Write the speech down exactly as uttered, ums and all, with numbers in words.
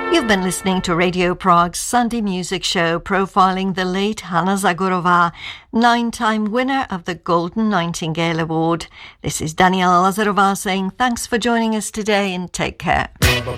You've been listening to Radio Prague's Sunday Music Show profiling the late Hanna Zagorová, nine-time winner of the Golden Nightingale Award. This is Daniela Lazarová saying thanks for joining us today and take care.